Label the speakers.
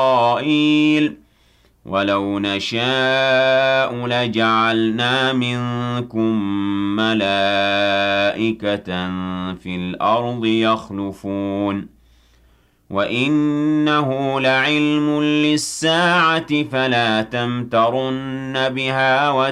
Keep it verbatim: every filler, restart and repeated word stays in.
Speaker 1: إسرائيل ولو نشاء لجعلنا منكم ملائكة في الأرض يخلفون وإنه لعلم للساعة فلا تمترن بها